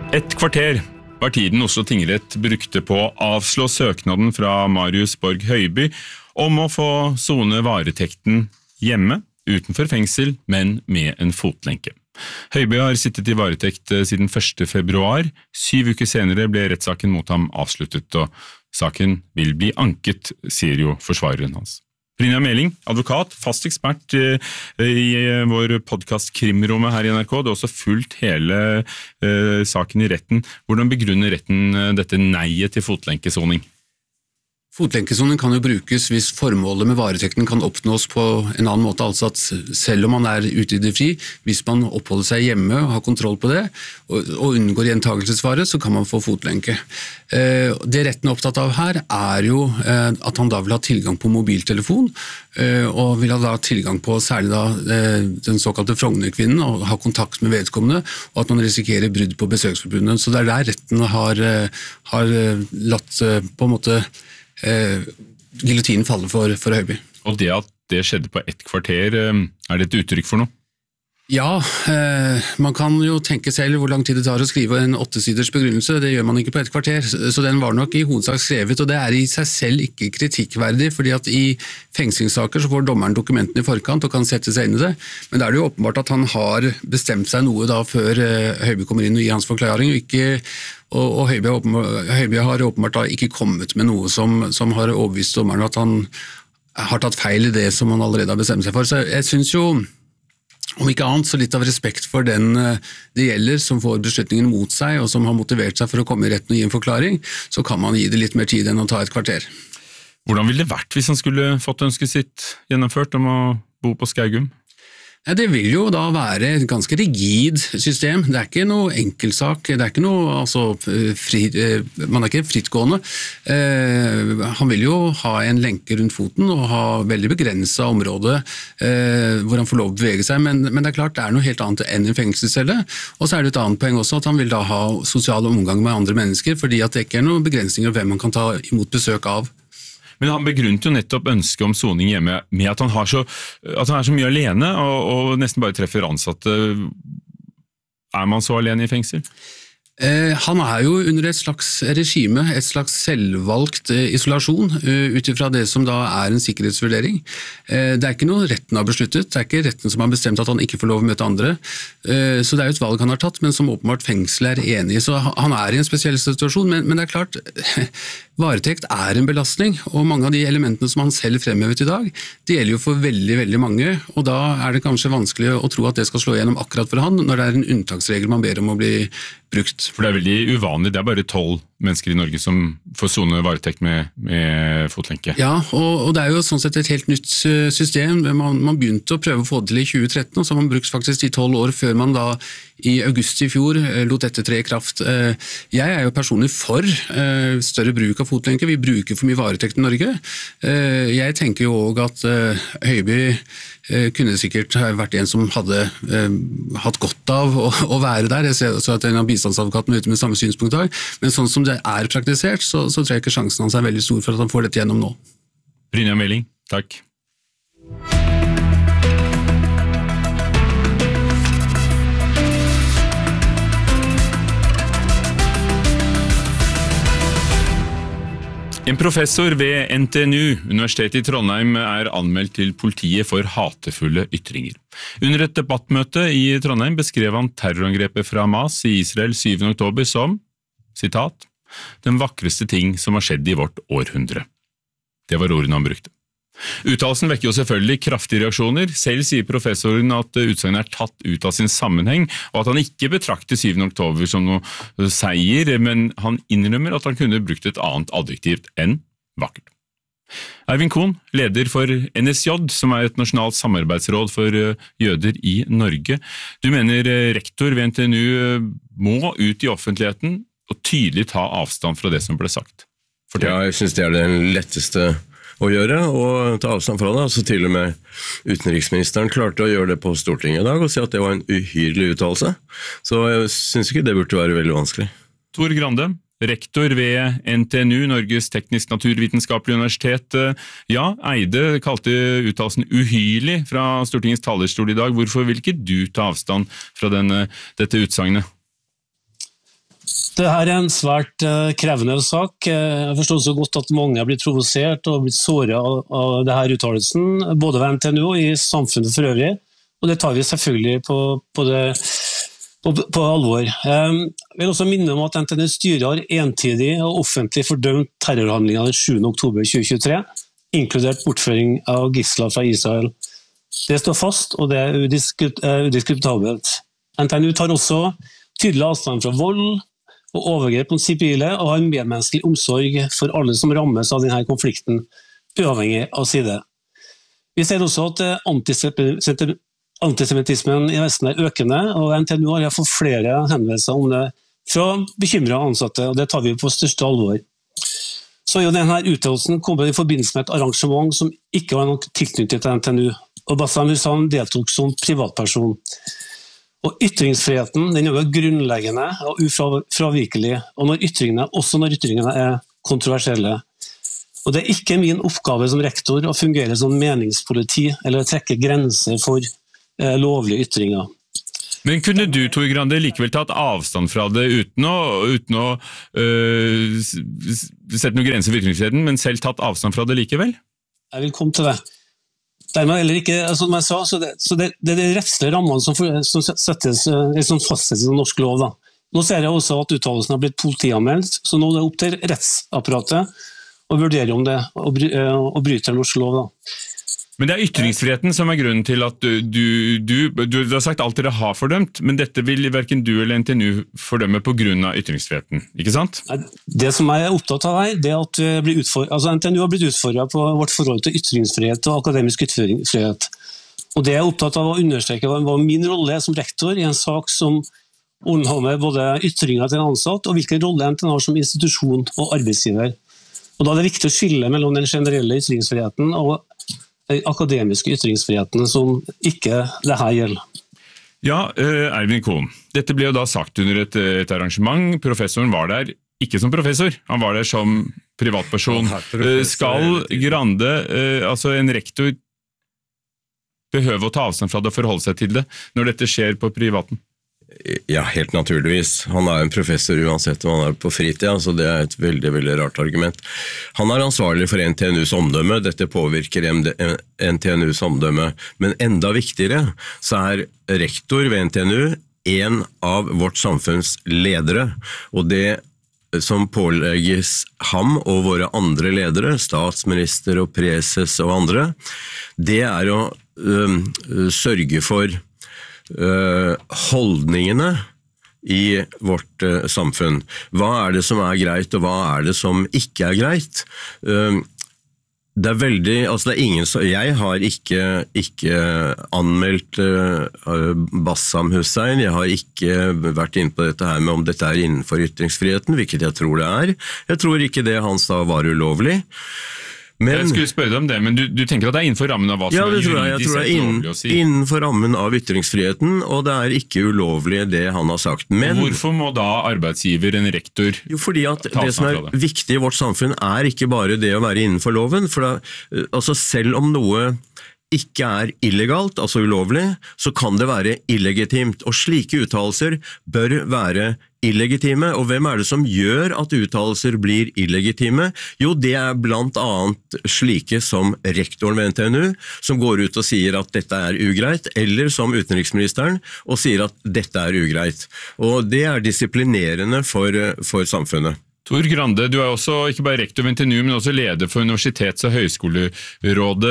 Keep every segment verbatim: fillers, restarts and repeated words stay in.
Et kvarter var tiden Oslo tingrett brukte på å avslå søknaden fra Marius Borg Høiby om å få sone varetekten hjemme, utenfor fengsel, men med en fotlenke. Høiby har sittet i varetekt siden første februar. Syv uker senere ble rettssaken mot ham avsluttet, og saken vil bli anket, sier jo forsvareren hans. Brynja Meling, advokat, fast ekspert i vår podcast Krimrommet her i N R K. Du har også fulgt hele uh, saken i retten. Hvordan begrunner retten dette neiet til fotlenkesoning? Fotlenkesoning kan jo brukes hvis formålet med varetekten kan oppnås på en annen måte, altså at selv om man er ute i det fri, hvis man oppholder seg hjemme og har kontroll på det, og, og unngår gjentagelsesfare, så kan man få fotlenke. Eh, det retten er opptatt av her er jo eh, at han da vil ha tilgang på mobiltelefon, eh, og vil ha da tilgang på særlig da eh, den såkalte Frogner-kvinnen, og ha kontakt med vedkommende, og at man risikerer brudd på besøksforbundet. Så det er der retten har, eh, har latt eh, på en måte Eh, giljotinen faller for, for Høiby. Og det at det skjedde på ett kvarter, er det et uttrykk for noe? Ja, eh, man kan jo tenke selv hvor lang tid det tar å skrive en åttesiders begrunnelse, det gjør man ikke på ett kvarter, så den var nok i hovedsak skrevet, og det er i seg selv ikke kritikkverdig, fordi at i fengslingssaker så får dommeren dokumentene i forkant og kan sette seg inn i det, men det er det jo åpenbart at han har bestemt seg noe da før eh, Høiby kommer inn og gir hans forklaring, og ikke Og, og Høiby, Høiby har åpenbart da ikke kommet med noe som, som har overbevist dommeren at han har tatt feil i det som han allerede har bestemt seg for. Så jeg synes jo, om ikke annet, så litt av respekt for den det gjelder, som får beslutningen mot seg, og som har motivert seg for å komme i retten og gi en forklaring, så kan man gi det litt mer tid enn å ta et kvarter. Hvordan ville det vært hvis han skulle fått ønsket sitt gjennomført om å bo på Skaugum? Ja, det vil jo da være et ganske rigid system. Det er ikke noe enkeltsak, det er ikke noe, altså, fri, man er ikke frittgående. Eh, han vil jo ha en lenke rundt foten og ha veldig begrenset område eh, hvor han får lov å bevege seg, men, men det er klart det er noe helt annet enn en fengselscelle. Og så er det et annet poeng også at han vil da ha sosial omgang med andre mennesker, fordi at det ikke er noen begrensninger hvem man kan ta imot besøk av. Men han begrunnet jo nettopp ønsket om soning hjemme med at han, har så, at han er så mye alene og, og nesten bare treffer ansatte. Er man så alene i fengsel? Eh, han er jo under et slags regime, et slags selvvalgt eh, isolasjon, uh, utifra det som da er en sikkerhetsvurdering. Eh, det er ikke noe retten har besluttet, det er ikke retten som har bestemt at han ikke får lov å møte andre, eh, så det er jo et valg han har tatt, men som åpenbart fengsel er enig i. Så han er i en spesiell situasjon, men, men det er klart, varetekt er en belastning, og mange av de elementene som han selv fremhevet i dag, det gjelder jo for veldig, veldig mange, og da er det kanskje vanskelig å tro at det skal slå igjennom akkurat for han, når det er en unntaksregel man ber om å bli brukt. For det er veldig uvanlig, det er bare tolv mennesker i Norge som får sone varetekt med, med fotlenke. Ja, og, og det er jo sånn sett et helt nytt system. Man, man begynte å prøve å få det til i tjue tretten, og så har man brukt faktisk i tolv år før man da i august i fjor lot dette tre i kraft. Jeg er jo personlig for større bruk av fotlenke, vi bruker for mye varetekt i Norge. Jeg tenker jo også at Høiby kunne sikkert vært en som hadde hatt godt av å, å være der. Jeg ser også at en av bistandsadvokatene er ute med samme synspunkt i dag, men sånn som det er praktisert, så, så tror jeg ikke sjansen hans er veldig stor for at han får dette gjennom nå. Brynja Meling, takk. En professor ved N T N U, Universitetet i Trondheim, er anmeldt til politiet for hatefulle ytringer. Under et debattmøte i Trondheim beskrev han terrorangrepet fra Hamas i Israel syvende oktober som, sitat, den vakreste ting som har skjedd i vårt århundre. Det var ordene han brukte. Uttalelsen vekker jo selvfølgelig kraftige reaksjoner. Selv sier professoren at utsagnet er tatt ut av sin sammenheng, og at han ikke betrakter syvende oktober som noe seier, men han innrømmer at han kunne brukt et annet adjektivt enn vakkert. Eivind Kohn, leder for N S J, som er et nasjonalt samarbeidsråd for jøder i Norge. Du mener rektor ved N T N U må ut i offentligheten og tydelig ta avstand fra det som ble sagt. Fortell. Ja, jeg synes det er den letteste å gjøre, og ta avstand fra det. Altså til og med utenriksministeren klarte å gjøre det på Stortinget i dag, og si at det var en uhyrlig uttalelse. Så jeg synes ikke det burde være veldig vanskelig. Tor Grande, rektor ved N T N U, Norges teknisk-naturvitenskapelige universitet. Ja, Eide kalte uttalelsen uhyrlig fra Stortingets talerstol i dag. Hvorfor vil ikke du ta avstand fra denne, dette utsagnet? Det her er en svært uh, krevende sak. Jeg forstår så godt at mange har blitt provosert og blitt såret av, av denne uttalelsen, både ved N T N U og i samfunnet for øvrig, og det tar vi selvfølgelig på, på, det, på, på alvor. Um, jeg vil også minne om at N T N U-styret har entydig og offentlig fordømt terrorhandlingene den sjuende oktober tjue tjuetre, inkludert bortføring av gisler fra Israel. Det står fast, og det er udiskut, uh, udiskutabelt. N T N U tar også tydelig avstand fra vold og overgrep mot sivile, og har en medmenneskelig omsorg for alle som rammes av denne konflikten, uavhengig av side. Vi ser også at antisemittismen i Vesten er økende, og N T N U har fått flere henvendelser om det fra bekymrede ansatte, og det tar vi på største alvor. Så jo denne uttalelsen kommer i forbindelse med et arrangement som ikke var noe tilknyttet til N T N U, og Bassam Hussain deltok som privatperson. Og ytringsfriheten den er jo grunnleggende og ufravikelig, og når ytringene, også når ytringene er kontroversielle. Og det er ikke min oppgave som rektor å fungere som meningspoliti eller å trekke grenser for eh, lovlige ytringer. Men kunne du, Tor Grande, likevel tatt avstand fra det uten å, uten å øh, sette noen grenser for ytringsfriheten, men selv tatt avstand fra det likevel? Jeg vil komme til det. Dermed heller ikke, som jeg sa, så det, så det, det er de rettslige rammene som, for, som, settes, som fastsettes i norsk lov. Da. Nå ser jeg også at uttalelsen har blitt politianmeldt, så nå er det opp til rettsapparatet å vurdere om det å bryter norsk lov. Da. Men det er ytringsfriheten som er grunnen til at du, du, du, du, du har sagt alt dere har fordømt, men dette vil hverken du eller N T N U fordømme på grunn av ytringsfriheten, ikke sant? Det som jeg er opptatt av her, det er at vi blir utfordret, altså N T N U har blitt utfordret på vårt forhold til ytringsfrihet og akademisk ytringsfrihet. Og det jeg er opptatt av å understreke var min rolle som rektor i en sak som omhandler både ytringer til en ansatt og hvilken rolle N T N U har som institusjon og arbeidsgiver. Og da er det viktig å skille mellom den generelle ytringsfriheten og den akademiske ytringsfriheten som ikke det her gjelder. Ja, Ervin Kohn, dette ble jo da sagt under et, et arrangement. Professoren var der, ikke som professor, han var der som privatperson. Skal Grande, altså en rektor, behøve å ta avstand fra det og forholde seg til det når dette skjer på privaten? Ja, helt naturligvis. Han er en professor uansett om han er på fritida, så det er et veldig, veldig rart argument. Han er ansvarlig for N T N U's omdømme, dette påvirker N T N U's omdømme, men enda viktigere så er rektor ved N T N U en av vårt samfunns ledere, og det som pålegges ham og våre andre ledere, statsminister og preses og andre, det er å øh, sørge for Uh, holdningene i vårt uh, samfunn. Hva er det som er greit, og hva er det som ikke er greit? Uh, det er veldig, altså det er ingen, jeg har ikke, ikke anmeldt uh, Bassam Hussain, jeg har ikke vært inne på dette her med om dette er innenfor ytringsfriheten, hvilket jeg tror det er. Jeg tror ikke det han sa var ulovlig. Men, jeg skulle spørre deg om det, men du, du tenker at det er innenfor rammen av hva som ja, er juridisk sett lovlig å si? Innenfor rammen av ytringsfriheten, og det er ikke ulovlig det han har sagt. Men, hvorfor må da arbeidsgiver, en rektor, jo, fordi at det som er det? viktig i vårt samfunn er ikke bare det å være innenfor loven, for da, altså selv om noe ikke er illegalt, altså ulovlig, så kan det være illegitimt, og slike uttalelser bør være illegitime. Og hvem er det som gjør at uttalelser blir illegitime? Jo, det er blant annet slike som rektoren ved N T N U, som går ut og sier at dette er ugreit, eller som utenriksministeren, og sier at dette er ugreit. Og det er disiplinerende for, for samfunnet. Tor Grande, du er også ikke bare rektor ved N T N U, men også leder for Universitets- og høyskolerådet.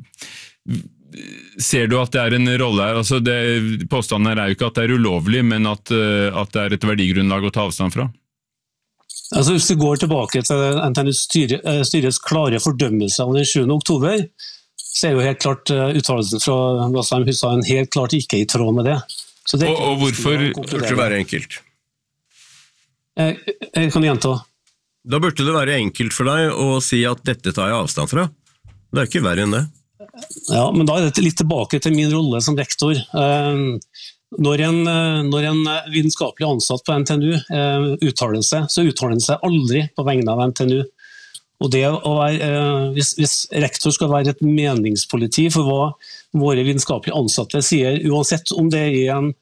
Ser du at det er en rolle her? Altså det, påstanden her er jo ikke at det er ulovlig, men at, at det er et verdigrunnlag å ta avstand fra? Altså hvis vi går tilbake til N T N U's styre, styrets klare fordømmelse av den sjuende oktober, så er jo helt klart uttalelsen fra Bassam Hussain helt klart ikke i tråd med det. Så det og, og hvorfor? Det burde være enkelt. Jeg, jeg kan gjenta. Da burde det være enkelt for deg å si at dette tar jeg avstand fra. Det er ikke verre enn det. Ja, men da er det litt tilbake til min rolle som rektor. Når en, når en vitenskapelig ansatt på N T N U uttaler seg, så uttaler han seg aldri på vegne av N T N U. Og det å være, hvis, hvis rektor skal være et meningspoliti for hva våre vitenskapelige ansatte sier, uansett om det er en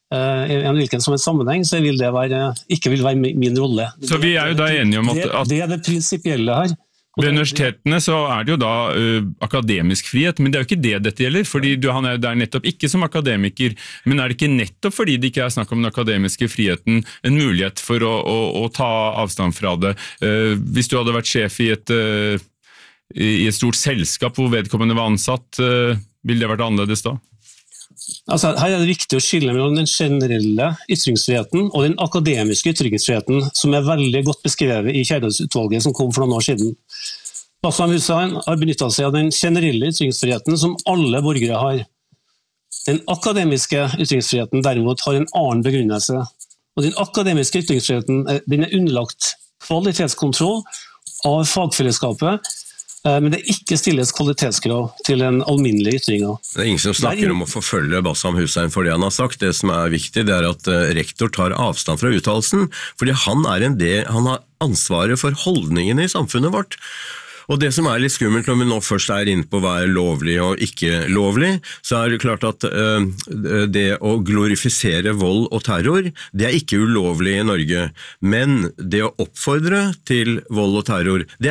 i en hvilken som en sammenheng, så vil det være, ikke vil være min rolle. Så vi er jo da enige om at... Det, det er det prinsipielle her. Ved universitetene så er det jo da uh, akademisk frihet, men det er jo ikke det dette gjelder, fordi du, han er jo der nettopp ikke som akademiker, men er det ikke nettopp fordi det ikke er snakk om den akademiske friheten en mulighet for å, å, å ta avstand fra det? Uh, hvis du hadde vært sjef i et, uh, i et stort selskap hvor vedkommende var ansatt, uh, ville det vært annerledes da? Altså, her er det viktig å skille mellom den generelle ytringsfriheten og den akademiske ytringsfriheten, som er veldig godt beskrevet i Kjærgaardsutvalget som kom for noen år siden. Bassam Hussein har benyttet seg av den generelle ytringsfriheten som alle borgere har. Den akademiske ytringsfriheten derimot har en annen begrunnelse. Og den akademiske ytringsfriheten den er underlagt kvalitetskontroll av fagfellesskapet, men det ikke stilles kvalitetskrav til en alminnelig ytring. Det er ingen som snakker om å forfølge Bassam Hussein for det han har sagt. Det som er viktig, det er at rektor tar avstand fra uttalelsen, fordi han, er en del, han har ansvaret for holdningene i samfunnet vårt. Og det som er litt skummelt når vi nå først er inne på hva er lovlig og ikke lovlig, så er det klart at uh, det å glorifisere vold og terror, det er ikke ulovlig i Norge. Men det å oppfordre til vold og terror, det